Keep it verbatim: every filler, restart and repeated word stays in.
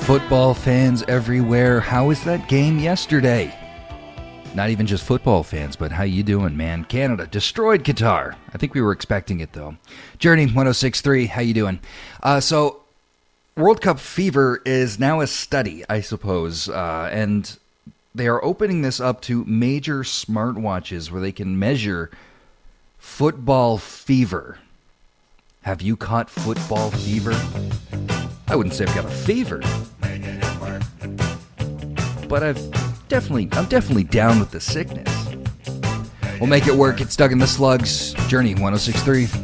Football fans everywhere, how was that game yesterday? Not even just football fans, but how you doing, man? Canada destroyed Qatar. I think we were expecting it, though. Journey one oh six point three, how you doing? Uh, so, World Cup fever is now a study, I suppose, uh, and they are opening this up to major smartwatches where they can measure football fever. Have you caught football fever? I wouldn't say I've got a fever, but I've definitely, I'm definitely down with the sickness. We'll make it work. It's Doug and the Slugs. Journey one oh six point three.